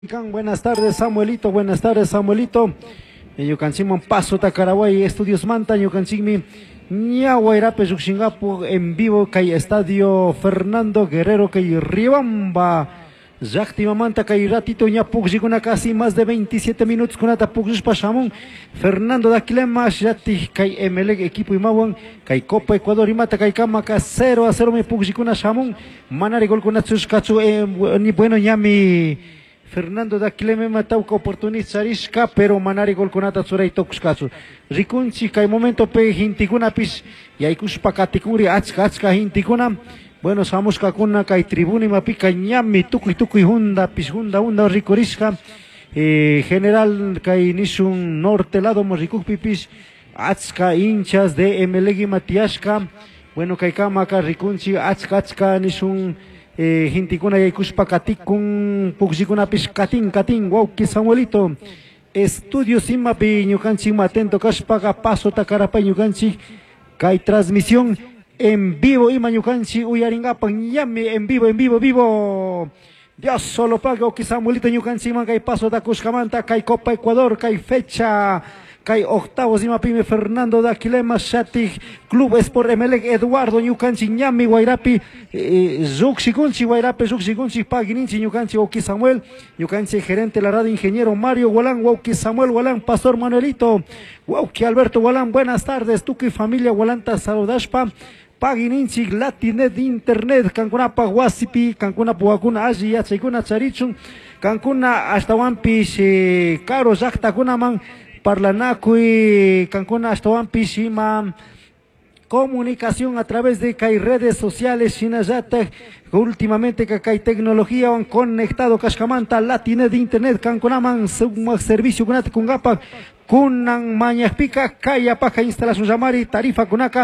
Buenas tardes, Samuelito. Buenas tardes, Samuelito. Yucancimon Paso Tacaraguay, Estudios Manta, Yucancimi, Ñahuayrape, Yuxingapu, en vivo, Kay Estadio Fernando Guerrero, Kay Riobamba, Yactima Manta, Kay Ratito, Ñapugziguna, casi más de 27 minutos, con Atapugzis Pashamón, Fernando Daquilema, Yati, Kay Emelec, equipo Imawan, Kay Copa Ecuador y Mata, Kay Camaca, 0-0, me Pugziguna Shamón, Manari Golkunatsus Katsu, ni bueno, Ñami. Fernando Daquileme matauca oportunista Sarishka, pero manari golconata tsuray tokuskasu. Rikunchi kay momento pe hintikuna pis yaykuspa katikuri achka hintikuna. Bueno, samuska kuna kay tribuna mapi kay ñami tukuy hunda pis hunda rikurishka. General kay nisun norte lado morikukpi pis achka hinchas de Emelegi Matiashka. Bueno, kay kamaka rikunchi achka nisun hintikuna yaykuspa katikun puksikuna pis katin wauki Samuelito estudios imapi ñukanchik atento kashpaga paso takarapay ñukanchik kay transmisión en vivo ima ñukanchik uyaringapan ñami en vivo Dios solo paga uki Samuelito ñukanchik man kay paso takushkamanta kay Copa Ecuador kay fecha kay octavos imapime Fernando Daquilema Shati Club Sport Emelec Eduardo ñukanchik ñami Guayrapi Zuxikunchi Guayrapi Zuxikunchi Pagininchi ñukanchik Wauki Samuel ñukanchik gerente de la radio ingeniero Mario Gualán Wauki Samuel Gualán Pastor Manuelito Wauki Alberto Gualán buenas tardes tuki familia Gualanta saludashpa Pagininchi Latinet Internet Cancunapa Huasipi Cancunapa Huacuna Aji Yachaykuna Charichun Cancuna hasta Wampis Caro Llaqtakunaman Parlanacuy, Cancún, Ashtawan, Pishima, comunicación a través de Kai redes sociales, Shinayata, últimamente que hay tecnología han conectado Kashkamanta, Latinet de Internet, Cancunaman, servicio Kungapa, Kunan Mañaspica, Kaya Paja, instalación Yamari, tarifa Kunaka,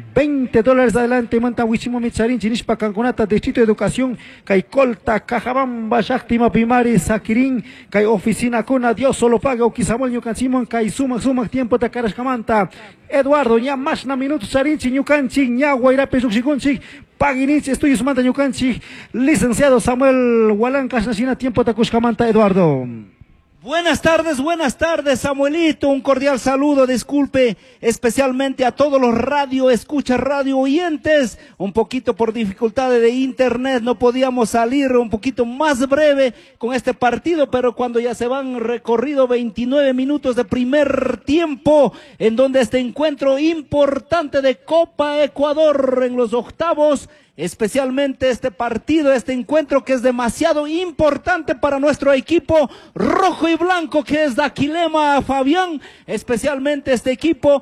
$20 adelante, Manta Wichimo Micharin, Chinishpa, Cancunata, Distrito de Educación, Kai Colta, Cajabamba, Shaktima Pimari, Sakirin, Kai Oficina Kuna, Dios solo paga, Okisamuel, Ñucansimon, Kai Suma tiempo, Takarashkamanta, Eduardo, ya más na minutos, Sarinchi, Ñucanchi, Ñahuayrape, Suxigunchi, Paginich, Estudios Manta, Ñucanchi, licenciado Samuel Gualán, Casnacina, tiempo, Takushkamanta, Eduardo. Buenas tardes, Samuelito, un cordial saludo, disculpe especialmente a todos los radio oyentes, un poquito por dificultades de internet, no podíamos salir un poquito más breve con este partido, pero cuando ya se van recorrido 29 minutos de primer tiempo, en donde este encuentro importante de Copa Ecuador en los octavos, especialmente este partido, este encuentro que es demasiado importante para nuestro equipo rojo y blanco que es Daquilema Fabián, especialmente este equipo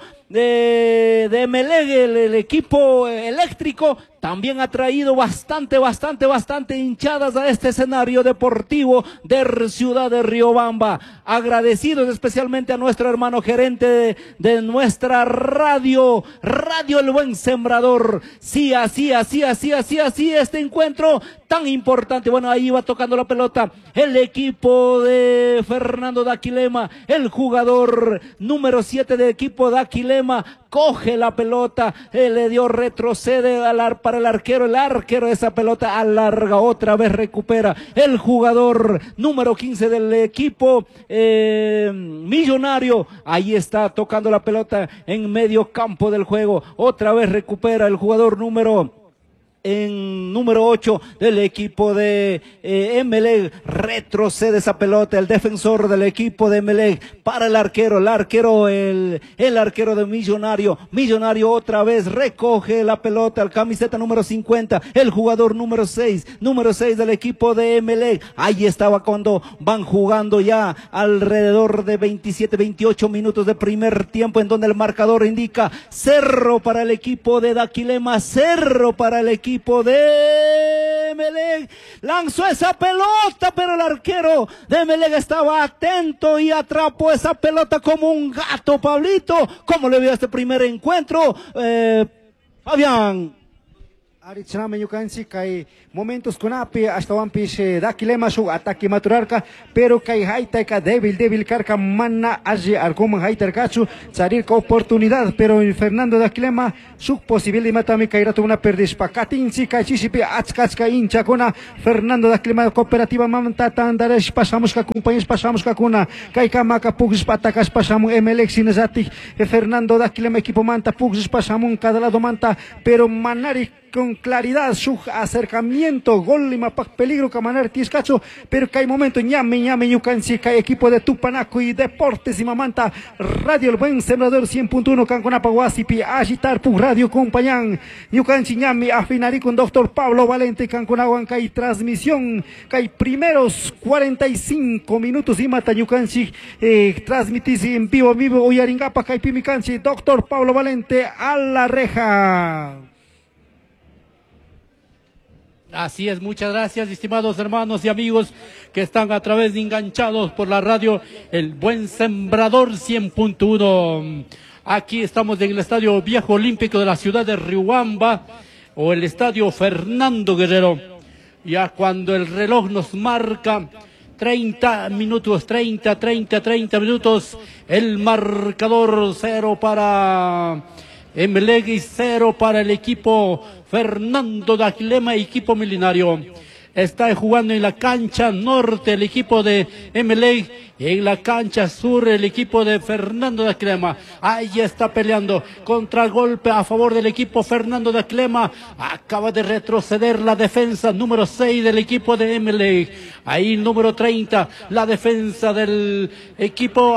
de Emelec, el equipo eléctrico, también ha traído bastante hinchadas a este escenario deportivo de Ciudad de Riobamba. Agradecidos especialmente a nuestro hermano gerente de nuestra radio El Buen Sembrador. Sí, así, este encuentro tan importante. Bueno, ahí va tocando la pelota el equipo de Fernando Daquilema, el jugador número 7 del equipo Daquilema, coge la pelota, le dio retrocede para el arquero esa pelota alarga, otra vez recupera el jugador número 15 del equipo Millonario, ahí está tocando la pelota en medio campo del juego, otra vez recupera el jugador número 8 del equipo de Emelec, retrocede esa pelota, el defensor del equipo de Emelec para el arquero de Millonario otra vez recoge la pelota, el camiseta número 50, el jugador número 6 del equipo de Emelec, ahí estaba cuando van jugando ya alrededor de 28 minutos de primer tiempo, en donde el marcador indica 0 para el equipo de Daquilema, 0 para el equipo de Emelec, lanzó esa pelota, pero el arquero de Emelec estaba atento y atrapó esa pelota como un gato. Pablito, ¿cómo le vio este primer encuentro? Fabián. Arichname yukansi kay momentos kunapi hasta wampish dakilema shuk ataque maturarka pero kay haita ka débil karka manna allí algún haiter gachu salir con oportunidad pero Fernando Dakilema shuk posibilidad matami kairatu una perdiz pakatinsi kay chisipi achkachka hincha kuna Fernando Dakilema cooperativa mamanta tandaresh pasamos ka compañeros pasamos ka kuna kay kamaka pugis patakas pasamos MLX sinazati Fernando Dakilema equipo manta pugis pasamos cada lado manta pero manari con claridad su acercamiento, gol y peligro camanar tiscacho, pero que hay momento ñame yucansi, que equipo de Tupanaco y Deportes y Mamanta, Radio El Buen Sembrador 100.1 Canconapa Guasipi, agitar pu radio compañán, yucansi ñame afinari con doctor Pablo Valente Canconahuanca y transmisión, que hay primeros 45 minutos y mata yucansi, transmitís en vivo, Uyaringapa, que hay pimicansi, doctor Pablo Valente a la reja. Así es, muchas gracias, estimados hermanos y amigos que están a través de enganchados por la radio El Buen Sembrador 100.1. Aquí estamos en el Estadio Viejo Olímpico de la ciudad de Riobamba o el Estadio Fernando Guerrero. Ya cuando el reloj nos marca 30 minutos, 30 minutos, el marcador 0 para Emelec y 0 para el equipo Fernando Dakilema, equipo milenario. Está jugando en la cancha norte el equipo de Emelec, en la cancha sur el equipo de Fernando Dakilema. Ahí está peleando, contragolpe a favor del equipo Fernando Dakilema. Acaba de retroceder la defensa número 6 del equipo de Emelec. Ahí número 30, la defensa del equipo.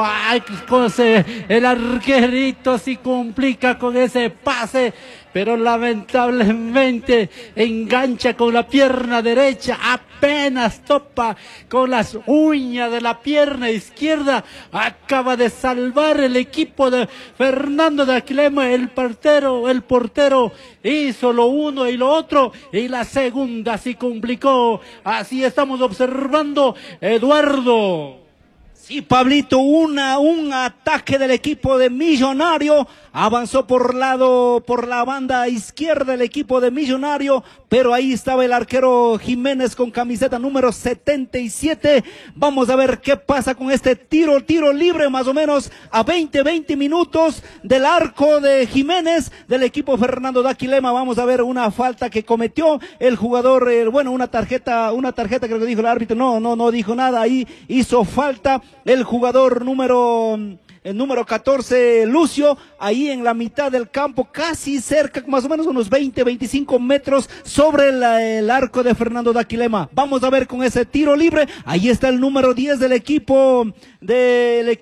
El arquerito se complica con ese pase, pero lamentablemente engancha con la pierna derecha, apenas topa con las uñas de la pierna izquierda. Acaba de salvar el equipo de Fernando Dakilema, el portero hizo lo uno y lo otro, y la segunda se complicó. Así estamos observando, Eduardo. Sí, Pablito, un ataque del equipo de Millonario, avanzó por la banda izquierda el equipo de Millonario, pero ahí estaba el arquero Jiménez con camiseta número 77. Vamos a ver qué pasa con este tiro libre, más o menos a 20 minutos del arco de Jiménez del equipo Fernando Dakilema. Vamos a ver una falta que cometió el jugador, una tarjeta creo que dijo el árbitro, no dijo nada, ahí hizo falta el jugador el número 14, Lucio, ahí en la mitad del campo, casi cerca, más o menos unos 25 metros sobre el arco de Fernando Dakilema. Vamos a ver con ese tiro libre, ahí está el número 10 del equipo de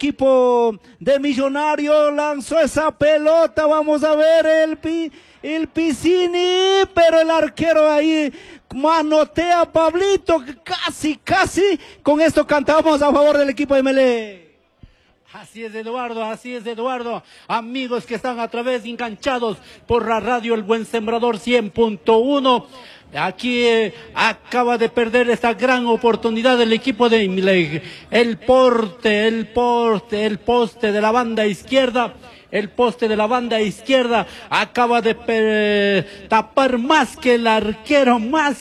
Millonario, lanzó esa pelota, vamos a ver el Piscini, pero el arquero ahí manotea, Pablito, casi, con esto cantamos a favor del equipo de Melé. Así es, Eduardo. Amigos que están a través de enganchados por la radio El Buen Sembrador 100.1. Aquí acaba de perder esta gran oportunidad el equipo de Emelec. El poste de la banda izquierda. El poste de la banda izquierda acaba de tapar más que el arquero.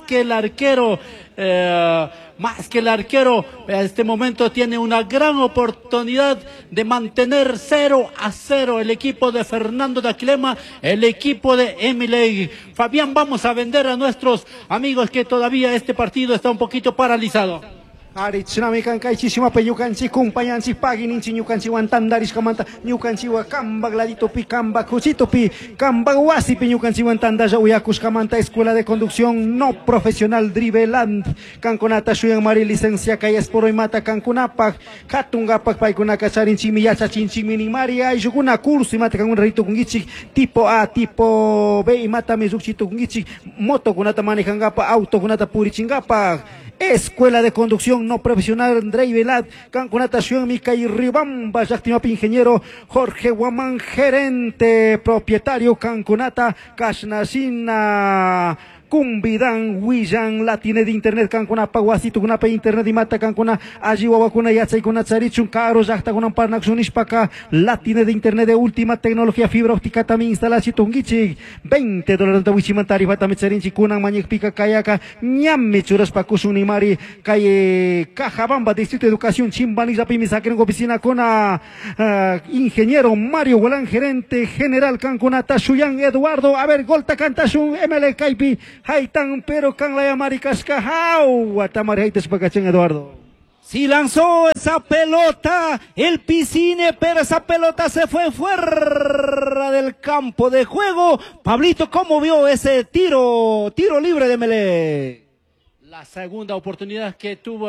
En este momento tiene una gran oportunidad de mantener 0-0 el equipo de Fernando Dakilema, el equipo de Emelec. Fabián, vamos a vender a nuestros amigos que todavía este partido está un poquito paralizado. Arichnami kankaichísima pe ñukanchik kumpañanchik pagininchik ñukanchik wantandarichkamanta ñukanchik kamba gladito pi kamba crucito pi kamba wasi pi ñukanchik wantandalla uyakushkamanta escuela de conducción no profesional Driveland kankunata shuyan mari licencia kay esporoymata kankunapak katungapak paykunaka charinchikmi yachachinchikmi nin mari ayllukuna curso imata kankuna ritukunkichik tipo A tipo B imatami lluksitukunkichik motokunata manejangapak autokunata purichingapak escuela de conducción no profesional Andrei Velat, Cancunata Mica y Ribamba, Yactimapi ingeniero Jorge Guamán, gerente propietario Cancunata Cashnasina Cumbidan, Willan, Latine de Internet, Cancuna, Paguasito, Kuna, Internet y Mata, Cancuna, allí Wabacuna, Yatsai, Kuna, Tsarichun, Caro, Yakta, Kuna, Parnaxunis, Paca, Latine de Internet de última tecnología, fibra óptica, también instalación, Tungichi, $20 de Wichimantari, Fatamicharinchi, Kuna, Mañek, Pica, Kayaka, Ñame, Churas, Pacusunimari, Calle, Cajabamba, Distrito de Educación, Chimbani, Zapimi, Sacren, Oficina, Kuna, ingeniero Mario Gualán, gerente general, Cancuna, Tashuyan, Eduardo, a ver, Golta, Cantashun, ML, Caipi, Haitán, pero can la Maricas Cajao, Atamar Heites Pacachén Eduardo. Sí lanzó esa pelota el Piscine, pero esa pelota se fue fuera del campo de juego. Pablito, ¿cómo vio ese tiro libre de Melec? La segunda oportunidad que tuvo,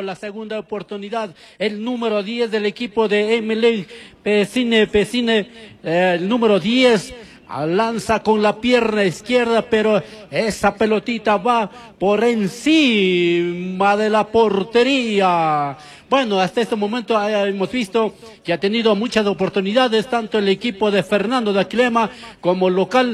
el número 10 del equipo de Emelec, Piscine, el número 10. Lanza con la pierna izquierda, pero esa pelotita va por encima de la portería. Bueno, hasta este momento hemos visto que ha tenido muchas oportunidades, tanto el equipo de Fernando de Aquilema como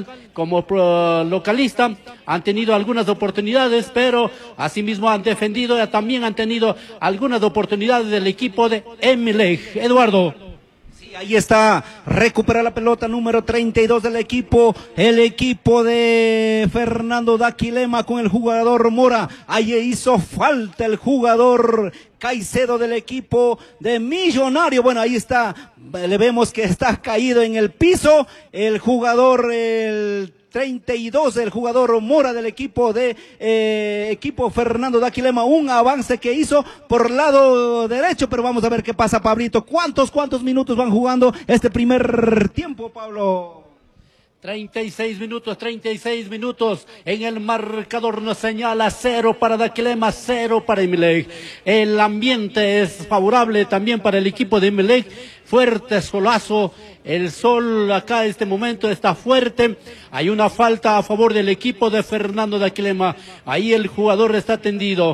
localista, han tenido algunas oportunidades, pero asimismo han defendido, también han tenido algunas oportunidades del equipo de Emelec. Eduardo. Ahí está, recupera la pelota número 32 del equipo, el equipo de Fernando Daquilema con el jugador Mora. Ahí hizo falta el jugador Caicedo del equipo de Millonario. Bueno, ahí está, le vemos que está caído en el piso el jugador, el 32, el jugador Mora del equipo equipo Fernando Daquilema, un avance que hizo por lado derecho, pero vamos a ver qué pasa, Pablito. ¿Cuántos minutos van jugando este primer tiempo, Pablo? 36 minutos en el marcador nos señala 0 para Daquilema, 0 para Emelec. El ambiente es favorable también para el equipo de Emelec, fuerte solazo, el sol acá en este momento está fuerte, hay una falta a favor del equipo de Fernando Daquilema, ahí el jugador está tendido,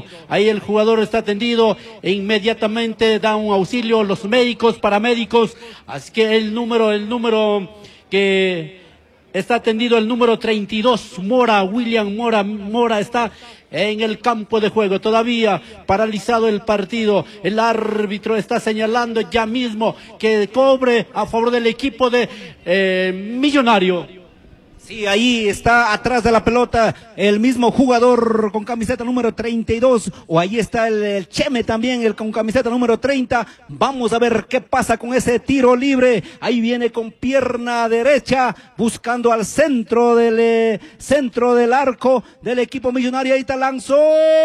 e inmediatamente da un auxilio los médicos, paramédicos, así que el número que está tendido, el número 32, Mora, William Mora está en el campo de juego, todavía paralizado el partido, el árbitro está señalando ya mismo que cobre a favor del equipo de Millonario. Sí, ahí está atrás de la pelota el mismo jugador con camiseta número 32, o ahí está el Cheme también, con camiseta número 30. Vamos a ver qué pasa con ese tiro libre. Ahí viene con pierna derecha, buscando al centro del arco del equipo Millonario. Ahí está, lanzó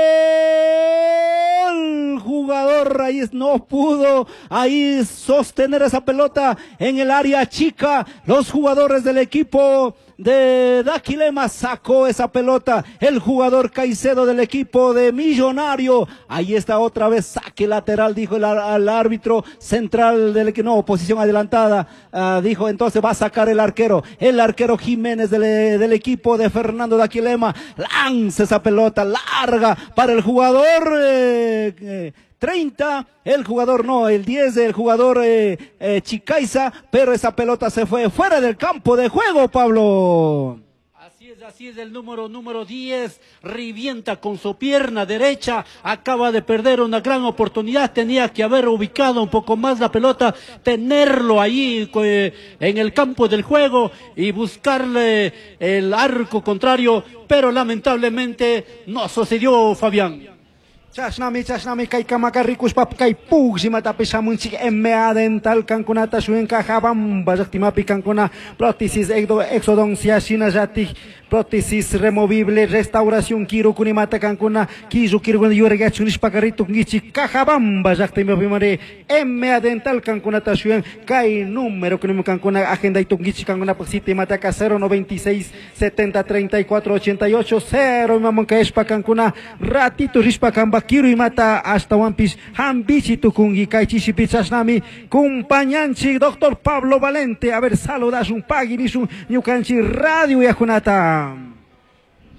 el jugador, ahí no pudo ahí sostener esa pelota en el área chica. Los jugadores del equipo de Daquilema sacó esa pelota, el jugador Caicedo del equipo de Millonario. Ahí está otra vez, saque lateral, dijo al árbitro central del equipo, no, posición adelantada, dijo, entonces va a sacar el arquero Jiménez del equipo de Fernando Daquilema. Lanza esa pelota larga para el jugador 30, el 10 del jugador Chicaiza, pero esa pelota se fue fuera del campo de juego, Pablo. Así es, el número 10 revienta con su pierna derecha, acaba de perder una gran oportunidad, tenía que haber ubicado un poco más la pelota, tenerlo ahí en el campo del juego y buscarle el arco contrario, pero lamentablemente no sucedió, Fabián. Chasnami kay kamakarikus pap kay pugsi matapi samunchik MA dental kankunata suen kajabam bazaktimapi kankuna prótesis exodoncia sinajati prótesis removible restauración kiro kunimata kankuna kizu kiro yurega chunis pakarito ngichi kajabam bazaktimapi mare MA dental kankunata suen kay número kunim kankuna agenda itu ngichi kankuna paksiti mata ka 096 70 34 88 0 mamon kaespa kankuna ratito rispa kamba Kiro y mata hasta Wampis, Hambichi Tukungi, Kaichishi Pichasnami, compañanchi, doctor Pablo Valente, a ver, saludas un pagiris, un Yucanchi Radio y Ajunata.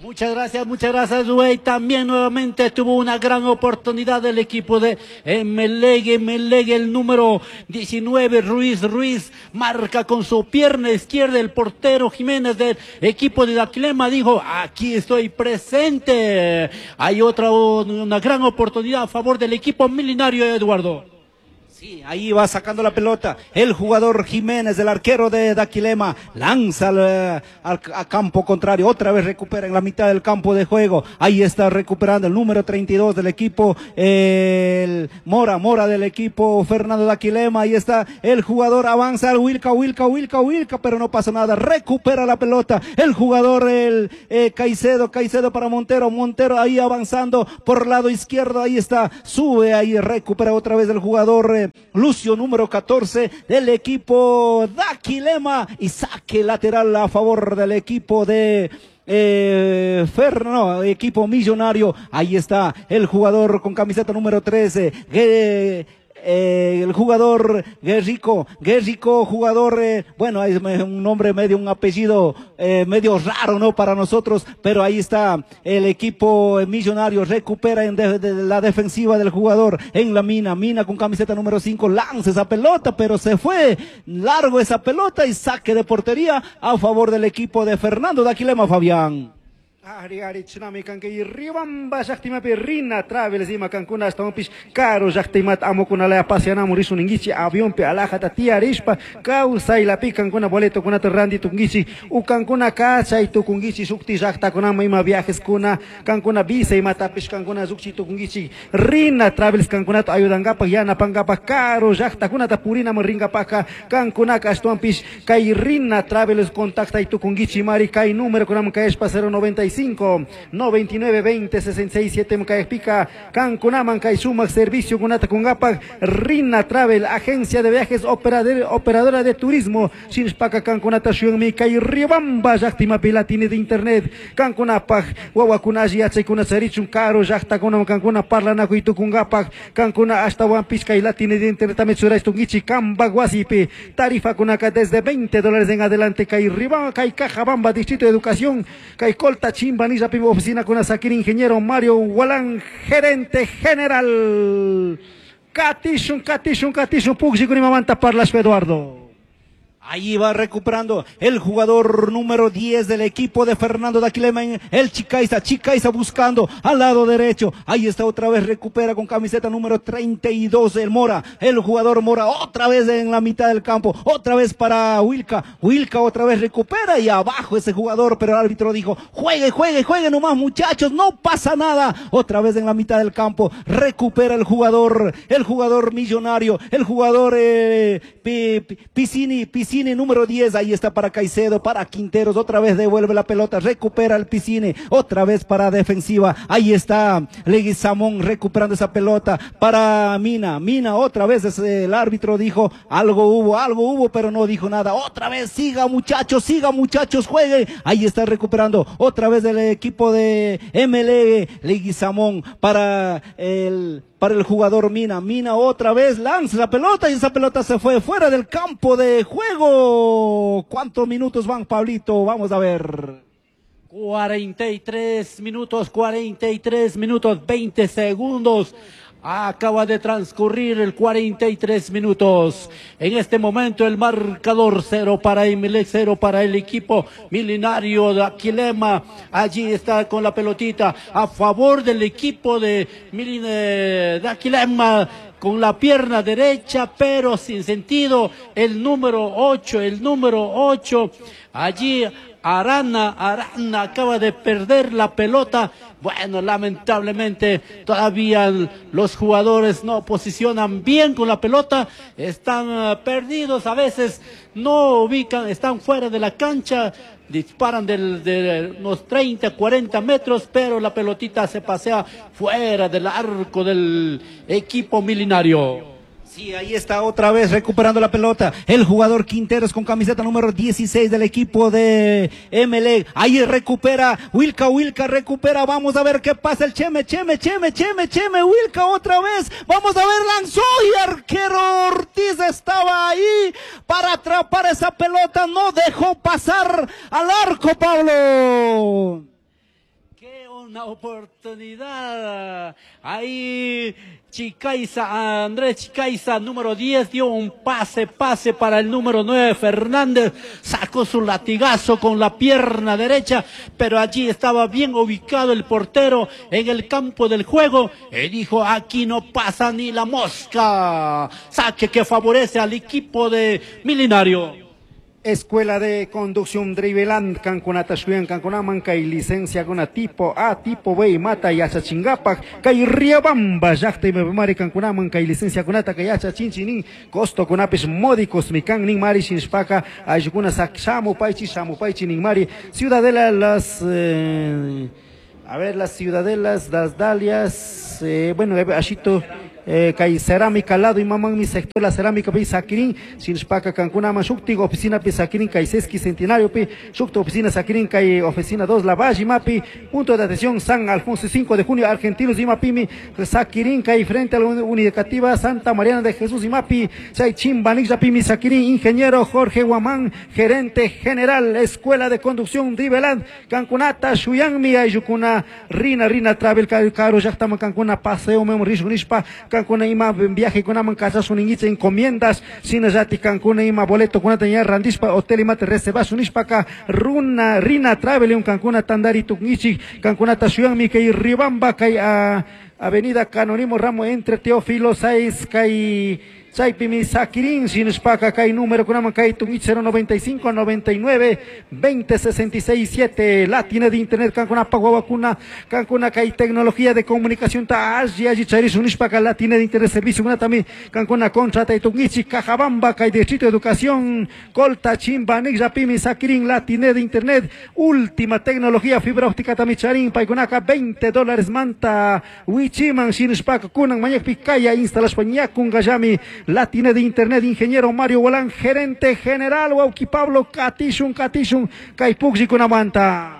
Muchas gracias, Rubén. También nuevamente tuvo una gran oportunidad el equipo de Melegue, el número 19, Ruiz, marca con su pierna izquierda el portero Jiménez del equipo de Daquilema, dijo, aquí estoy presente. Hay una gran oportunidad a favor del equipo milenario, Eduardo. Sí, ahí va sacando la pelota el jugador Jiménez, el arquero de Daquilema, lanza a campo contrario, otra vez recupera en la mitad del campo de juego, ahí está recuperando el número 32 del equipo, el Mora del equipo Fernando Daquilema, ahí está el jugador, avanza el Wilca, pero no pasa nada, recupera la pelota, el jugador Caicedo para Montero ahí avanzando por lado izquierdo, ahí está, sube ahí, recupera otra vez el jugador Lucio, número 14 del equipo Daquilema, y saque lateral a favor del equipo de equipo millonario. Ahí está el jugador con camiseta número 13, el jugador Guerrico, jugador, bueno, es un nombre medio, un apellido medio raro, ¿no? Para nosotros, pero ahí está el equipo millonario, recupera de la defensiva del jugador en la Mina con camiseta número 5, lanza esa pelota, pero se fue largo esa pelota y saque de portería a favor del equipo de Fernando Daquilema, Fabián. Ari tsunami kan kay ribamba shaktima pe rina travel zima kan kuna stampis caro shaktimat amo kuna la pasiana murisun ingici avión pe alaja tatia rispa causa y la pican kuna boleto kuna terrandi tungici u kan kuna casa y tu kungici sukti shakta kuna maima viajes kuna kan kuna visa y matapis kan kuna sukti tu kungici rina travels kan kuna ayudan gapa yana pangapa caro shakta kuna tapurina meringa paka kan kuna ka stampis kay rina travels contacta y tu kungici mari kay número kuna ka espa 095 99 20 66 7 Mcae Pica Cancunaman Kaisuma Servicio Gunata Kungapa Rina Travel Agencia de Viajes Operadora de Turismo Shinspaka Cancunata Xiongmi Kai Riobamba Yaktima Pilatine de Internet Cancunapa Wawakunaji Achekuna Serichun Caro Yakta Kunam Cancuna Parlana Kuitu Kungapa Cancuna hasta Wampisca y Latine de Internet Tametsura Estungichi Camba Guasipe Tarifa Kunaka desde $20 en adelante Kai Riba Kai Cajabamba Distrito de Educación Kai Colta Chimbanilla Pivo Oficina con Asakir Ingeniero Mario Walán Gerente General Catishun Puxi con Imamanta Parlas Eduardo. Ahí va recuperando el jugador número 10 del equipo de Fernando Daquilema, el Chicaiza buscando al lado derecho. Ahí está otra vez, recupera con camiseta número 32 el jugador Mora, otra vez en la mitad del campo, otra vez para Wilca otra vez recupera y abajo ese jugador, pero el árbitro dijo, juegue nomás muchachos, no pasa nada. Otra vez en la mitad del campo, recupera el jugador millonario, el jugador Piscini número 10, ahí está para Caicedo, para Quinteros, otra vez devuelve la pelota, recupera el Piscine, otra vez para defensiva, ahí está Leguizamón recuperando esa pelota para Mina, otra vez el árbitro dijo, algo hubo, pero no dijo nada, otra vez, siga muchachos, jueguen, ahí está recuperando, otra vez del equipo de MLE, Leguizamón para el jugador Mina otra vez lanza la pelota y esa pelota se fue fuera del campo de juego. ¿Cuántos minutos van, Pablito? Vamos a ver. 43 minutos, 20 segundos. Acaba de transcurrir 43 minutos. En este momento el marcador 0 para Emelec, 0 para el equipo milenario de Daquilema. Allí está con la pelotita a favor del equipo de Daquilema. Con la pierna derecha, pero sin sentido, el número 8, allí Arana acaba de perder la pelota. Bueno, lamentablemente todavía los jugadores no posicionan bien con la pelota, están perdidos, a veces no ubican, están fuera de la cancha, disparan de unos 30, 40 metros, pero la pelotita se pasea fuera del arco del equipo milenario. Sí, ahí está otra vez recuperando la pelota el jugador Quinteros con camiseta número 16 del equipo de MLE. Ahí recupera Wilca recupera, vamos a ver qué pasa el Cheme, Wilca otra vez, vamos a ver, lanzó y arquero Ortiz estaba ahí para atrapar esa pelota, no dejó pasar al arco, Pablo. Una oportunidad. Ahí Chicaiza, Andrés Chicaiza, número 10, dio un pase para el número 9, Fernández. Sacó su latigazo con la pierna derecha, pero allí estaba bien ubicado el portero en el campo del juego. Y dijo, aquí no pasa ni la mosca. Saque que favorece al equipo de Milenario. Escuela de Conducción Driveland, Cancunata Shuyan, Cancunaman, Kai licencia con tipo A, tipo B, mata y hacha chingapak, Kai Riabamba, Jacta y Mebemari, Cancunaman, Kai licencia con ata, Kai hacha chinchinin, costo con apes módicos, Mikan, Ning Mari, Shinspaka, Ayukuna Sak, Shamu Paichi, Ning Mari, Ciudadela, las ciudadelas, las dalias, bueno, ashito. Kai cerámica lado y mamán mi sector la cerámica pi sakirin sin spaka Cancún shukti oficina pi sakirin kai seski centenario pi shukti oficina sakirin kai oficina 2 lavaji mapi punto de atención San Alfonso 5 de junio argentinos y mapi mi sakirin kai frente a la Unicativa Santa Mariana de Jesús y mapi sai chimbanix pi mi sakirin ingeniero Jorge Guamán gerente general Escuela de Conducción Driveland Cancunata Shuyang mi ayukuna Rina travel caro ya estamos Cancún paseo memorismo nispa Cancún ima viaje con aman casa su niñita encomiendas sin jati Cancún ima boleto con tenía randispa hotel y mate reserva su nispaka Rina travel un Cancún tandari tuknichi Cancún atacion mi que Ribamba kai a avenida Canonimo Ramo entre Teófilo 6 kai Saipimi Sakirin sin spaka kai número con aman kai tuknichi 095 99 20 66 7 la tiene de internet Cancún apagua vacuna Cancún kai tecnología de comunicación ta Asia Jicharis unispaka la tiene de internet servicio una también Cancún contrata y tuknichi Cajabamba kai distrito de educación Colta Chimbanik Yapimi Sakirin la tiene de internet última tecnología fibra óptica tamicharin paikunaka $20 manta Wichiman sin spaka kunan mañak pikaya instalas pañakun gayami la tiene de internet ingeniero Mario Bolán gerente general Wauki Pablo Katishun Kaipuxi Kunamanta.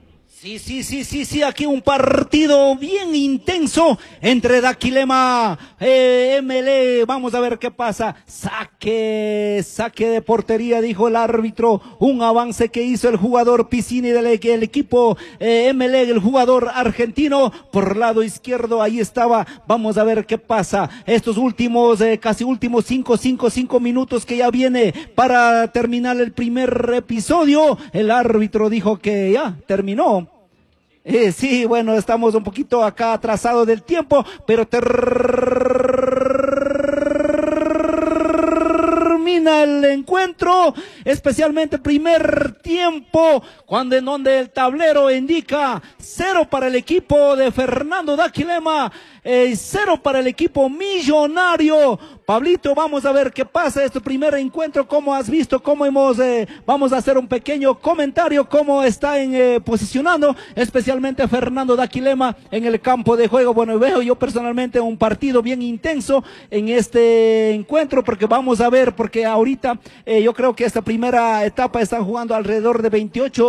Sí, aquí un partido bien intenso entre Daquilema, MLE, vamos a ver qué pasa, saque de portería, dijo el árbitro, un avance que hizo el jugador Piscini del equipo MLE, el jugador argentino, por lado izquierdo, ahí estaba, vamos a ver qué pasa, estos últimos, casi últimos 5 minutos que ya viene para terminar el primer episodio, el árbitro dijo que ya terminó. Sí, bueno, estamos un poquito acá atrasados del tiempo, pero termina el encuentro, especialmente primer tiempo, cuando en donde el tablero indica 0 para el equipo de Fernando Daquilema, 0 para el equipo Millonario. Pablito, vamos a ver qué pasa este primer encuentro, cómo has visto, cómo vamos a hacer un pequeño comentario, cómo está posicionando, especialmente Fernando Daquilema en el campo de juego. Bueno, veo yo personalmente un partido bien intenso en este encuentro, porque vamos a ver, porque ahorita yo creo que esta primera etapa están jugando alrededor de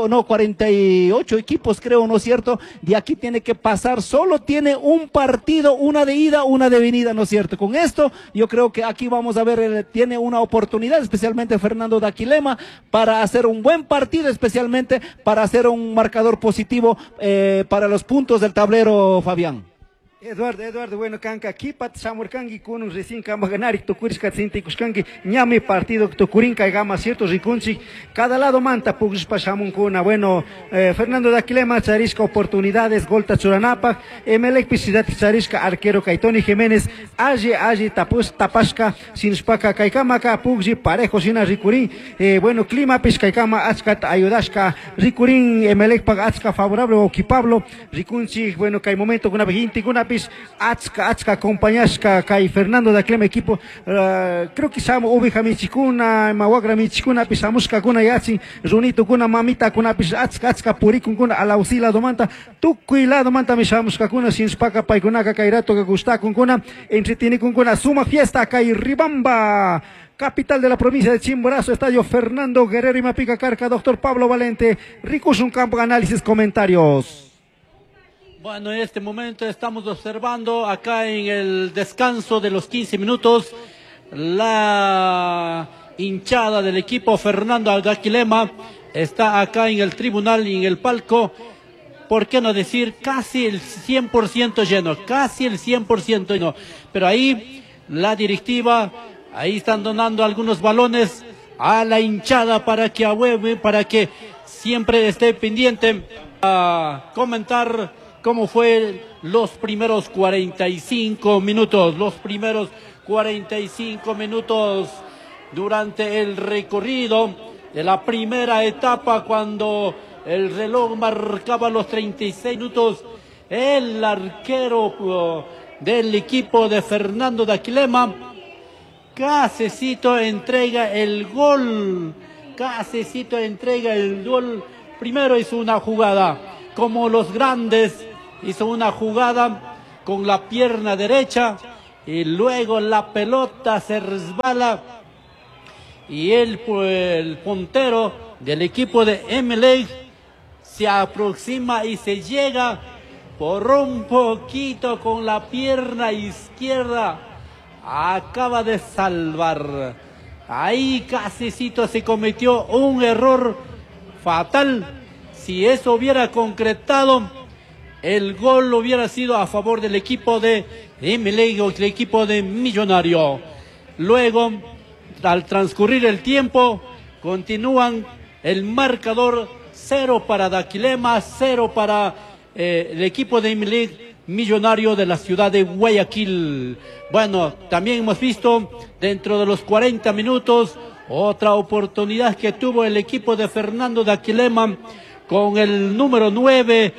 48 equipos, creo, ¿no es cierto? De aquí tiene que pasar, solo tiene un partido, una de ida, una de venida, ¿no es cierto? Con esto, yo creo que aquí vamos a ver, tiene una oportunidad, especialmente Fernando Daquilema, para hacer un buen partido, especialmente para hacer un marcador positivo para los puntos del tablero, Fabián. Eduardo, bueno, canca, kipat samurkangi kunun recién kama ganar tukuris katsinti kuskangi ñami partido tukurin kaigama cierto rikunchi cada lado manta pugis pasamun kuna bueno Fernando Daquilema charisca oportunidades golta churanapa Emelec pisidat charisca arquero Kaitoni Jiménez allí tapasca sin spaka kaikama ka pugsi parejo sina rikurin bueno clima piskaikama atskat ayudashka rikurin Emelec pag atska favorable o Pablo rikunchi bueno kai momento kuna beginti kuna Atzka acompañashka kai Fernando Daquilema equipo creo que samo oveja michikuna mawagra michikuna pisamushka kuna yachi runito kuna mamita kuna pis atzka purikun kuna alausila domanta tukuila domanta misamushka kuna sin spaka paikunaka kairato que gusta kuna entretiene kuna suma fiesta kai Ribamba, capital de la provincia de Chimborazo, estadio Fernando Guerrero y Mapica Carca, doctor Pablo Valente, Ricus un campo de análisis, comentarios. Bueno, en este momento estamos observando acá en el descanso de los 15 minutos la hinchada del equipo Fernando Daquilema está acá en el tribunal y en el palco ¿por qué no decir casi el 100% lleno? Casi el 100% lleno. Pero ahí la directiva, ahí están donando algunos balones a la hinchada para que ahueve, para que siempre esté pendiente a comentar cómo fue los primeros 45 minutos. Los primeros 45 minutos durante el recorrido de la primera etapa, cuando el reloj marcaba los 36 minutos, el arquero del equipo de Fernando Daquilema, Casecito entrega el gol. Casecito entrega el gol. Primero hizo una jugada como los grandes, hizo una jugada con la pierna derecha y luego la pelota se resbala y el puntero del equipo de Emelec se aproxima y se llega por un poquito con la pierna izquierda. Acaba de salvar. Ahí Casecito se cometió un error fatal. Si eso hubiera concretado, el gol hubiera sido a favor del equipo de Emelec, el equipo de Millonario. Luego, al transcurrir el tiempo, continúan el marcador: 0 para Daquilema, 0 para el equipo de Emelec, Millonario de la ciudad de Guayaquil. Bueno, también hemos visto dentro de los 40 minutos otra oportunidad que tuvo el equipo de Fernando Daquilema con el número 9,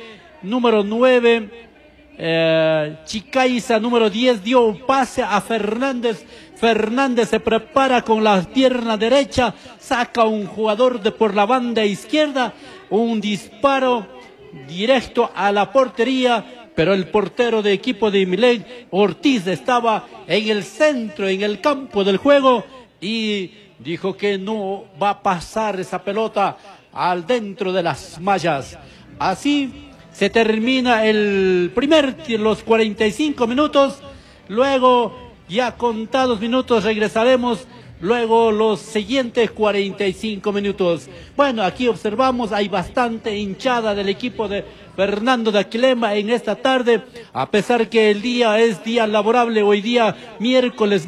Chicaiza, número 10, dio un pase a Fernández. Fernández se prepara con la pierna derecha, saca un jugador por la banda izquierda, un disparo directo a la portería, pero el portero de equipo de Emelec, Ortiz, estaba en el centro, en el campo del juego, y dijo que no va a pasar esa pelota al dentro de las mallas. Así se termina los 45 minutos. Luego, ya contados minutos, regresaremos. Luego los siguientes 45 minutos. Bueno, aquí observamos, hay bastante hinchada del equipo de Fernando Daquilema en esta tarde, a pesar que el día es día laborable, hoy día miércoles,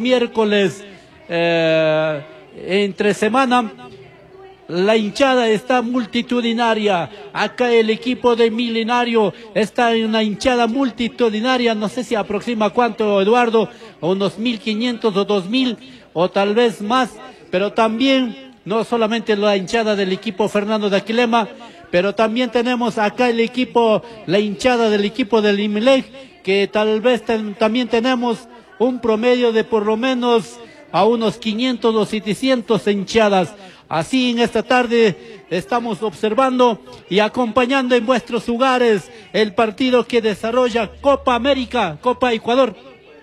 entre semana. La hinchada está multitudinaria. Acá el equipo de Milenario está en una hinchada multitudinaria. No sé si aproxima cuánto, Eduardo, a unos 1.500 o 2.000 o tal vez más. Pero también, no solamente la hinchada del equipo Fernando Daquilema, pero también tenemos acá la hinchada del equipo del Emelec, que tal vez también tenemos un promedio de por lo menos a unos 500 o 700 hinchadas. Así en esta tarde estamos observando y acompañando en vuestros hogares el partido que desarrolla Copa América, Copa Ecuador.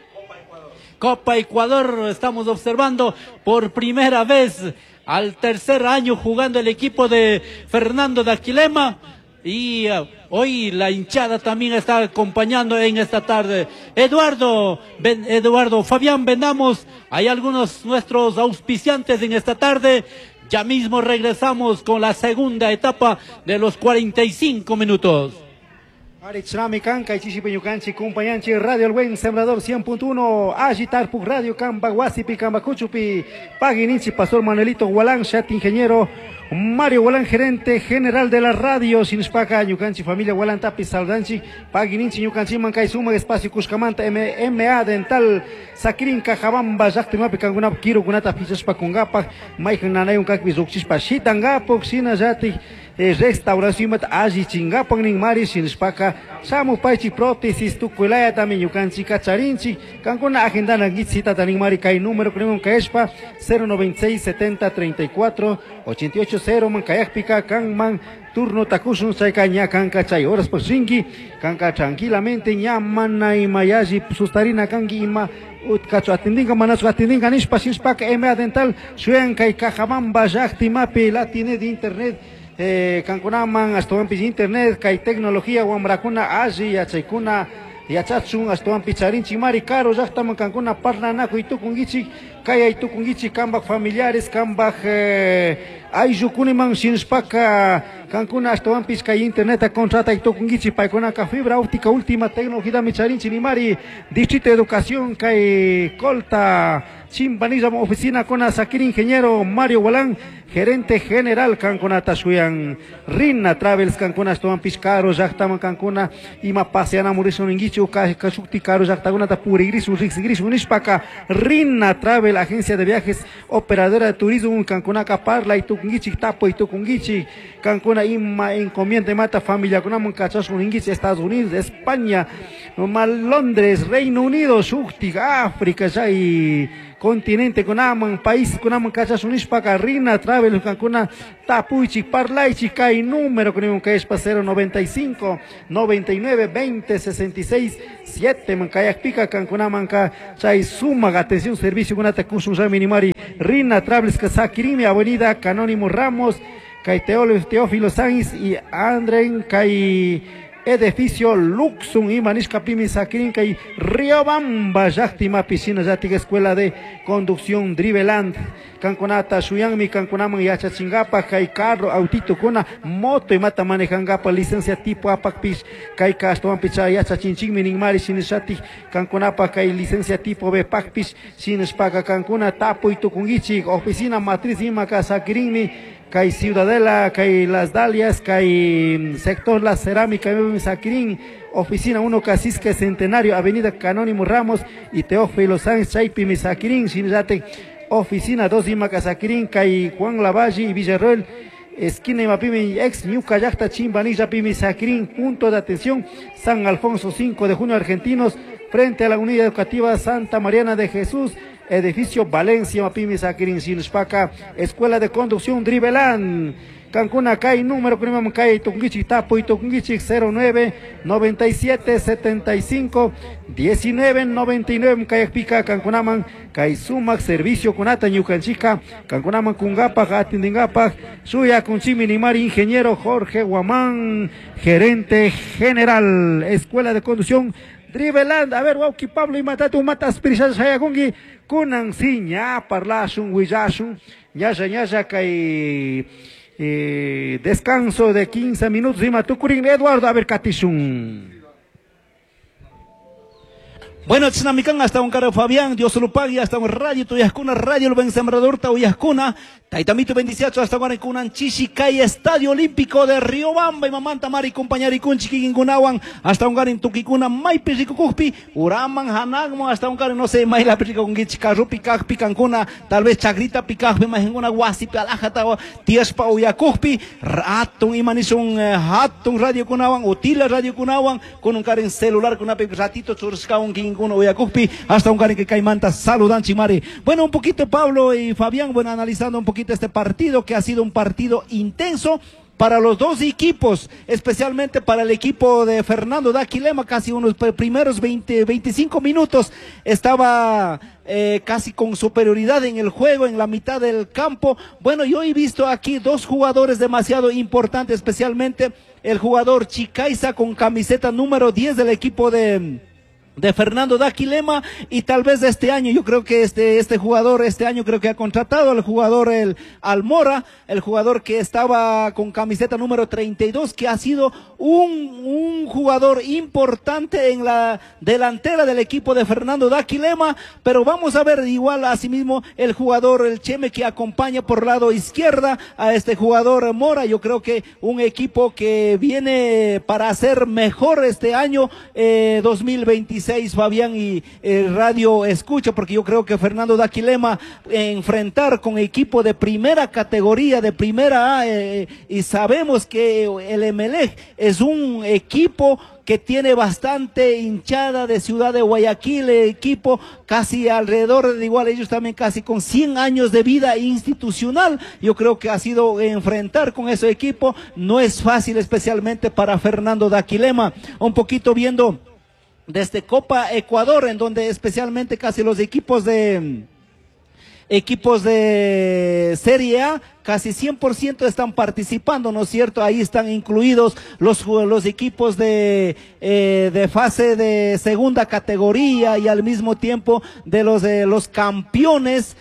Copa Ecuador estamos observando por primera vez, al tercer año jugando el equipo de Fernando Daquilema. Y hoy la hinchada también está acompañando en esta tarde. Eduardo, Fabián, vendamos. Hay algunos nuestros auspiciantes en esta tarde. Ya mismo regresamos con la segunda etapa de los 45 minutos. Aritzrami Canca y Chichipeñucanchi, compañanchi Radio El Buen Sembrador 100.1, Agitar Pug Radio, Camba Guasipi, Camba Cuchupi, Paguinichi, Pastor Manuelito Gualán, Chat Ingeniero, Mario Gualán, gerente general de la radio, Sinispaca, Ñucanchi, familia Gualán Tapis, Saldanchi, Paguinichi, Ñucanchi, Mancay Suma, Espacio Cuscamanta, MA Dental, Sakirin, Cajabamba, Jactimapi, Cangunap, Kiro, Gunata, Pichas Pacungapa, Mike Nanayun, Kakis, Uxispa, Shitangapo, Sina Jati, restauración aji chingapan ning mari sinspaka samu paichi prótesis tu kuelaya también yukanchi cacharinchi kankuna agenda nangitsita taning mari kai número creo que espa 096 70 34 88 0 man kayakpika kan man turno takusun sai kanya kanka chay horas por singi kanka tranquilamente nyamana y mayaji sustarina kangi ima utkacho atendinga manas atendinga nispa sinspaka MA Dental suen kai kajabamba jakti mapi la tiene de internet Cancunaman, Astoampis Internet, Kai Tecnología, Wambracuna, Aji, Yachaikuna, Yachatsun, Astoampi Charinchi, Mari Caro, Yachtaman, Cancuna, Parlanaco y Tukungichi, kay ay tukungichi kambak familiares, kambak ayllukunaman shinshpaka kankuna ashtawanpish kay interneta contrata y tukungichi paykunaka fibra óptica última tecnología micharinchi nimari distrito de educación kay Colta Chimbanilla oficina con Sakir ingeniero Mario Walán gerente general kankuna tashuyan Rinna Travels kankuna ashtawan piscaro llaqtaman kankuna ima paseana murison ingichu kashukti caro llaqtaguna ta purigrisu rixigrisu nishpaka Rinna Travel agencia de viajes operadora de turismo kankuna parla y tukungichi tapo y tukungichi kankuna ima encomienda mata familia kuna munkachas uningich Estados Unidos España Londres Reino Unido shukti África ya y continente kunaman país kunaman kachas unishpaka Rinna Travel kankuna tapuichi parlaichi kai número kunaman kayashpa 095 99 20 66 7 mankayak pika kankunaman ka chay suma atención servicio kunata kusun minimari Rinna Travels Sakirimi avenida Canónimo Ramos kay Teófilo Sáenz y Andren kay edificio Luxum y Manishka Pimi Sakirin kay Riobamba Yaktima piscina Yatika escuela de conducción Driveland kankunata Shuyangmi kankunaman yachachingapa kay carro autito kuna moto y mata manejangapa licencia tipo apakpish kay kastoan picha yachachinchingmi ningmari sinishati kankunapa kay licencia tipo B pakpish sinishpaka kankuna tapo y tukungichi oficina matriz imaka Sakirinmi kay Ciudadela, kay Las Dalias, kay sector La Cerámica, Sakirin, oficina 1 Casisque Centenario, avenida Canónimo Ramos y Teófilo Sáenz, Chaipi, Misakirin, Sinjate, oficina 2 Imaca Sakirin, kay Juan Lavalle y Villarroel, esquina Imapimi, ex New Cayacta, Chimbanilla, Pimi Sakirin, punto de atención, San Alfonso 5 de junio, Argentinos, frente a la unidad educativa Santa Mariana de Jesús, edificio Valencia, Mapimi Sakirin Sinshpaka, escuela de conducción Driveland, Cancuna Kai, número que no Kai, Tungichi Tapo y Tungichi 09 97 75 19 99, Kai Pica, Cancunaman, Kai Sumac, servicio Kunata, Ñucanchica, Cancunaman Kungapa, Atindingapa, Suya Kunchimi Nimari, ingeniero Jorge Guamán, gerente general, escuela de conducción Driveland. A ver, Wauki Pablo y Matatu Matas Pirisas Hayagungi, Kunan Siña, Parlashun, Willashun, Ñaya Kai. Descanso de 15 minutos. Matukurin Eduardo, a ver, Katishun. Bueno, Chinamicán, hasta un caro Fabián, Dios lo pague, hasta un radio, Tuyascuna, radio, el buen sembrador, Tauyascuna, Taitamito 28, hasta Guanacunan, Chichicay, Estadio Olímpico de Riobamba, y Mamanta Mari, compañero y Kunchiquingunawan, hasta un garin Tukikuna, Maipi, Ricucuspi, Uraman, Hanagmo, hasta un garin, no sé, Maila Pica con Gichicaru, Picac, Picancuna, tal vez Chagrita, Picac, Majenguna, Guasi, Palajata, Tiespa, Uyacuspi, Ratun, y Manison, Hatun, Radio Kunawan, Utila, Radio Kunawan, con un garin celular, con una ratito, Churskaun, uno voy a Cuspi, hasta un cari que caimanta, saludan Chimari. Bueno, un poquito Pablo y Fabián, bueno, analizando un poquito este partido, que ha sido un partido intenso para los dos equipos, especialmente para el equipo de Fernando Daquilema, casi unos primeros 25 minutos, estaba casi con superioridad en el juego, en la mitad del campo. Bueno, yo he visto aquí dos jugadores demasiado importantes, especialmente el jugador Chicaiza con camiseta número 10 del equipo de Fernando Daquilema, y tal vez de este año, yo creo que este jugador este año creo que ha contratado al jugador el Almora, el jugador que estaba con camiseta número 32, que ha sido un jugador importante en la delantera del equipo de Fernando Daquilema. Pero vamos a ver igual asimismo el jugador, el Cheme, que acompaña por lado izquierda a este jugador Mora. Yo creo que un equipo que viene para hacer mejor este año 2026, Fabián y Radio Escucha, porque yo creo que Fernando Daquilema enfrentar con equipo de primera categoría, de primera A, y sabemos que el Emelec es un equipo que tiene bastante hinchada de Ciudad de Guayaquil, equipo casi alrededor de igual, ellos también casi con 100 años de vida institucional. Yo creo que ha sido enfrentar con ese equipo, no es fácil, especialmente para Fernando Daquilema. Un poquito viendo desde Copa Ecuador, en donde especialmente casi los equipos de Serie A casi 100% están participando, ¿no es cierto? Ahí están incluidos los equipos de fase de segunda categoría y al mismo tiempo de los campeones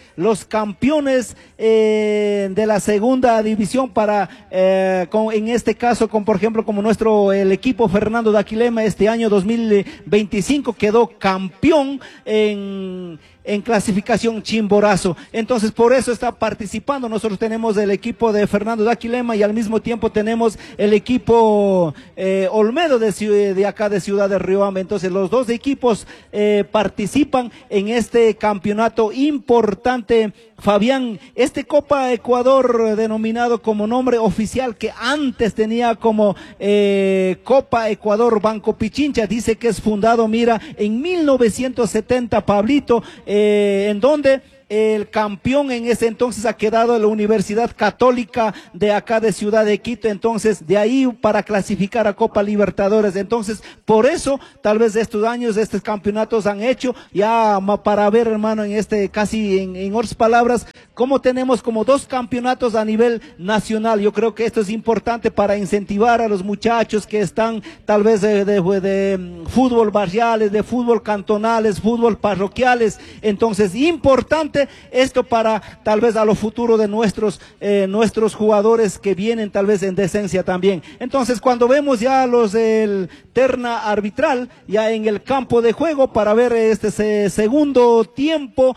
de la segunda división para, en este caso, por ejemplo, como el equipo Fernando Daquilema este año 2025 quedó campeón en clasificación Chimborazo. Entonces, por eso está participando. Nosotros tenemos el equipo de Fernando Daquilema y al mismo tiempo tenemos el equipo Olmedo de acá de Ciudad de Riobamba. Entonces, los dos equipos participan en este campeonato importante. Fabián, este Copa Ecuador denominado como nombre oficial, que antes tenía como Copa Ecuador Banco Pichincha, dice que es fundado, mira, en 1970, Pablito, en donde el campeón en ese entonces ha quedado la Universidad Católica de acá de Ciudad de Quito. Entonces, de ahí para clasificar a Copa Libertadores. Entonces, por eso, tal vez estos años, estos campeonatos han hecho ya para ver, hermano, en casi en otras palabras, cómo tenemos como dos campeonatos a nivel nacional. Yo creo que esto es importante para incentivar a los muchachos que están tal vez de fútbol barriales, de fútbol cantonales, fútbol parroquiales. Entonces, importante esto para tal vez a lo futuro de nuestros jugadores que vienen tal vez en decencia también. Entonces, cuando vemos ya los del terna arbitral ya en el campo de juego para ver este segundo tiempo,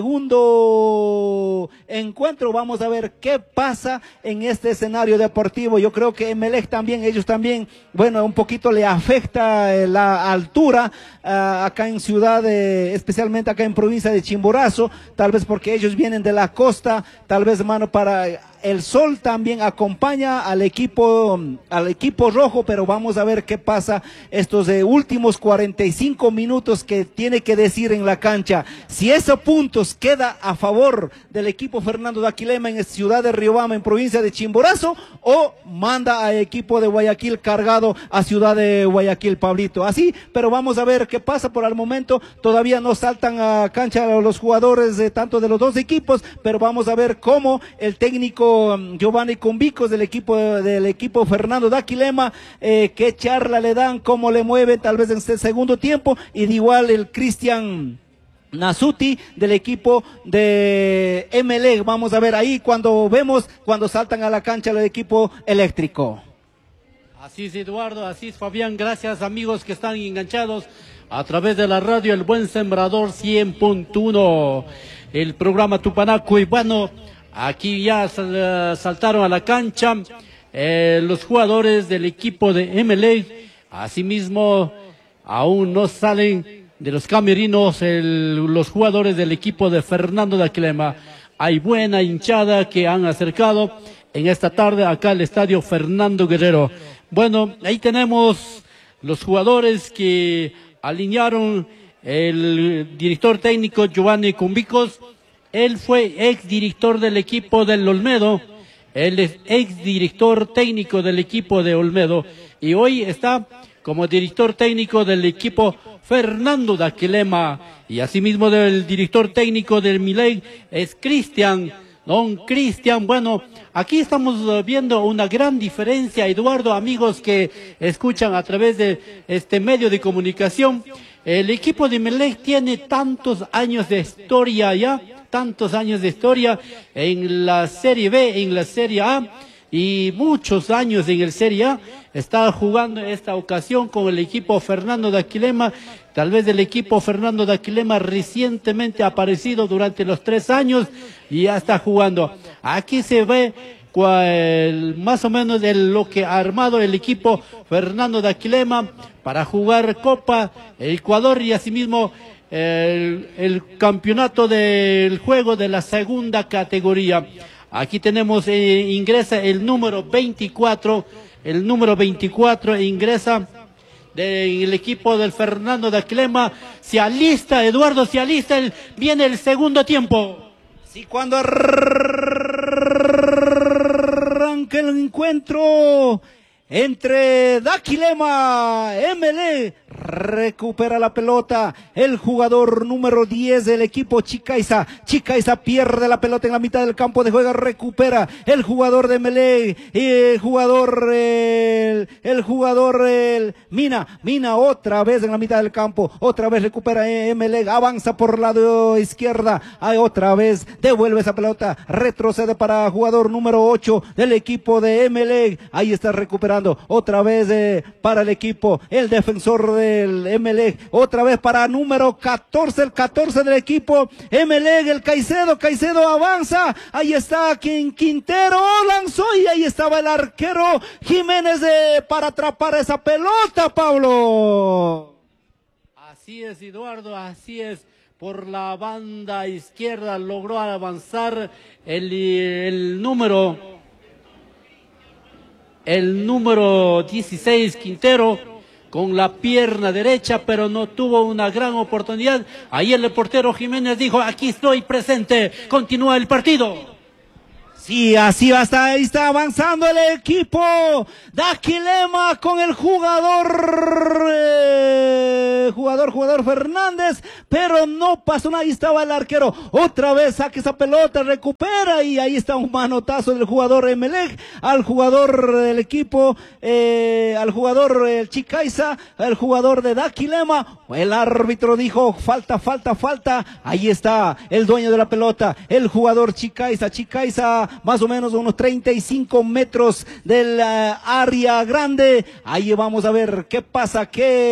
segundo encuentro, vamos a ver qué pasa en este escenario deportivo. Yo creo que Emelec también, ellos también, bueno, un poquito le afecta la altura acá en ciudad, especialmente acá en provincia de Chimborazo, tal vez porque ellos vienen de la costa, tal vez, hermano, para el sol también acompaña al equipo rojo, pero vamos a ver qué pasa estos últimos 45 minutos que tiene que decir en la cancha. Si esos puntos queda a favor del equipo Fernando Daquilema en Ciudad de Riobamba, en provincia de Chimborazo, o manda al equipo de Guayaquil cargado a Ciudad de Guayaquil, Pablito. Así, pero vamos a ver qué pasa. Por el momento todavía no saltan a cancha los jugadores tanto de los dos equipos, pero vamos a ver cómo el técnico Giovanni Cumbicos del equipo Fernando Daquilema, qué charla le dan, cómo le mueven tal vez en este segundo tiempo, y de igual el Cristian Nasuti del equipo de Emelec. Vamos a ver ahí cuando saltan a la cancha el equipo eléctrico. Así es, Eduardo, así es, Fabián. Gracias, amigos que están enganchados a través de la radio El Buen Sembrador 100.1, el programa Tupanaco. Y bueno, aquí ya saltaron a la cancha los jugadores del equipo de Emelec. Asimismo, aún no salen de los camerinos los jugadores del equipo de Fernando Daquilema. Hay buena hinchada que han acercado en esta tarde acá al estadio Fernando Guerrero. Bueno, ahí tenemos los jugadores que alinearon el director técnico Giovanni Cumbicos. Él fue exdirector del equipo del Olmedo, él es exdirector técnico del equipo de Olmedo y hoy está como director técnico del equipo Fernando Daquilema, y asimismo del director técnico del Emelec es don Cristian. Bueno, aquí estamos viendo una gran diferencia, Eduardo, amigos que escuchan a través de este medio de comunicación. El equipo de Emelec tiene tantos años de historia ya, tantos años de historia en la Serie B, en la Serie A, y muchos años en el Serie A. Está jugando esta ocasión con el equipo Fernando Daquilema, tal vez el equipo Fernando Daquilema recientemente aparecido durante los 3 años y ya está jugando. Aquí se ve más o menos lo que ha armado el equipo Fernando Daquilema para jugar Copa Ecuador y asimismo el campeonato del juego de la segunda categoría. Aquí tenemos, ingresa el número 24, ingresa del equipo del Fernando Daquilema. Se alista, Eduardo, viene el segundo tiempo. Sí, cuando arranca el encuentro entre Daquilema, Emelec, recupera la pelota el jugador número 10 del equipo Chicaiza. Chicaiza pierde la pelota en la mitad del campo de juego, recupera el jugador de Emelec, el jugador Mina otra vez en la mitad del campo, otra vez recupera Emelec, avanza por lado izquierda, otra vez devuelve esa pelota, retrocede para jugador número 8 del equipo de Emelec, ahí está recuperando otra vez para el equipo, el defensor del Emelec, otra vez para número 14, el 14 del equipo Emelec, el Caicedo avanza, ahí está Quintero, lanzó y ahí estaba el arquero Jiménez para atrapar esa pelota, Pablo. Así es, Eduardo, así es. Por la banda izquierda logró avanzar el número 16, Quintero, con la pierna derecha, pero no tuvo una gran oportunidad. Ahí el portero Jiménez dijo, aquí estoy presente, continúa el partido. Sí, así va, ahí está avanzando el equipo Daquilema con el jugador Fernández, pero no pasó nada, ahí estaba el arquero, otra vez saca esa pelota, recupera y ahí está un manotazo del jugador Emelec al jugador del equipo, al jugador Chicaiza, al jugador de Daquilema, el árbitro dijo falta, ahí está el dueño de la pelota, el jugador Chicaiza, más o menos unos 35 metros del área grande, ahí vamos a ver qué pasa,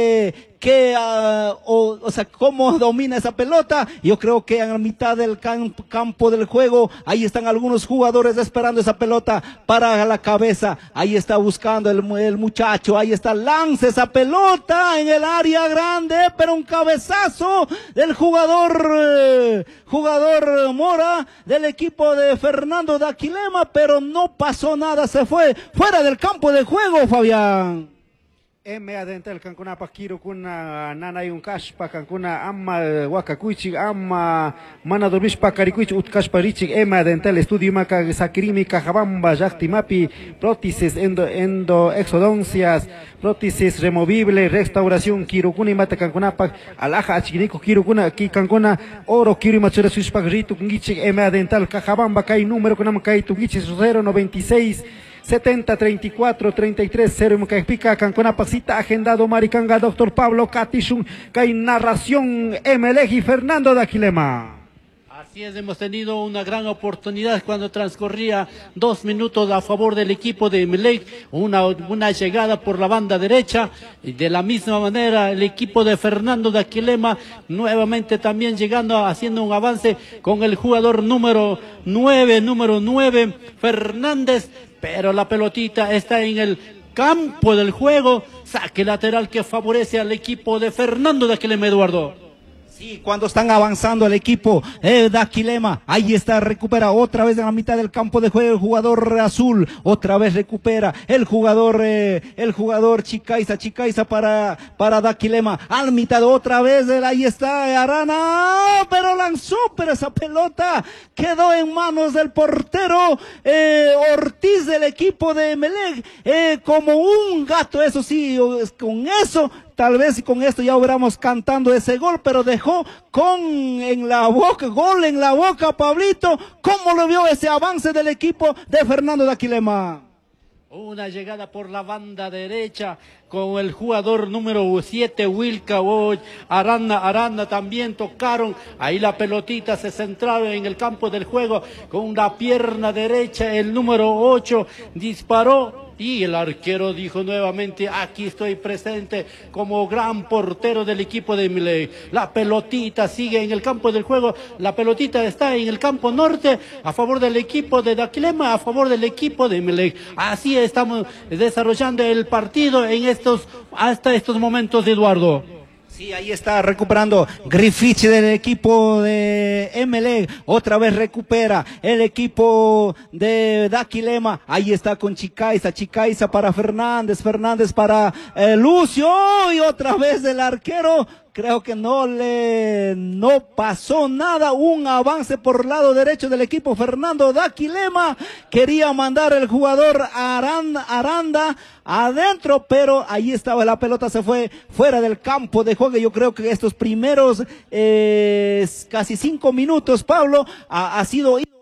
cómo domina esa pelota. Yo creo que en la mitad del campo del juego, ahí están algunos jugadores esperando esa pelota para la cabeza, ahí está buscando el muchacho, ahí está, lanza esa pelota en el área grande, pero un cabezazo del jugador Mora del equipo de Fernando Daquilema, pero no pasó nada, se fue fuera del campo de juego, Fabián. Adental kankuna pakiru kuna nana yung kashpa kankuna amma wakakuichik amma mana dormishpa karikuich utkashpa richik adental estudio maka sakirimi kajabamba yaktimapi prótesis endo exodoncias prótesis removible restauración kirukuni mata kankunapa alaja achinico kirukuna aquí kankuna oro kiri machura suishpa ritu kungichik adental kajabamba kai número kunam kai tungichik 096 70 34 33 0 Mucaipica Cancona Pasita agendado Maricanga doctor Pablo Catishun Kai narración Emelec y Fernando Daquilema. Así es, hemos tenido una gran oportunidad cuando transcurría 2 minutos a favor del equipo de Emelec, una llegada por la banda derecha, y de la misma manera el equipo de Fernando Daquilema nuevamente también llegando, haciendo un avance con el jugador número 9 Fernández, pero la pelotita está en el campo del juego, saque lateral que favorece al equipo de Fernando Daquilema, Eduardo. Sí, cuando están avanzando el equipo Daquilema, ahí está, recupera otra vez en la mitad del campo de juego el jugador azul, otra vez recupera el jugador Chicaiza para Daquilema, a la mitad otra vez, ahí está Arana, pero lanzó, pero esa pelota quedó en manos del portero Ortiz del equipo de Emelec, como un gato, eso sí, con eso tal vez con esto ya hubiéramos cantando ese gol, pero dejó gol en la boca, Pablito. ¿Cómo lo vio ese avance del equipo de Fernando Daquilema? Una llegada por la banda derecha con el jugador número 7, Wilka Aranda también tocaron. Ahí la pelotita se centraron en el campo del juego con la pierna derecha. El número 8 disparó. Y el arquero dijo nuevamente, aquí estoy presente como gran portero del equipo de Emelec. La pelotita sigue en el campo del juego, la pelotita está en el campo norte, a favor del equipo de Daquilema, a favor del equipo de Emelec. Así estamos desarrollando el partido hasta estos momentos, Eduardo. Sí, ahí está recuperando Grifichi del equipo de Emelec, otra vez recupera el equipo de Daquilema, ahí está con Chicaiza para Fernández para Lucio, y otra vez el arquero creo que no pasó nada. Un avance por el lado derecho del equipo Fernando Daquilema. Quería mandar el jugador Aranda adentro, pero ahí estaba la pelota, se fue fuera del campo de juego. Yo creo que estos primeros casi 5 minutos, Pablo, ha sido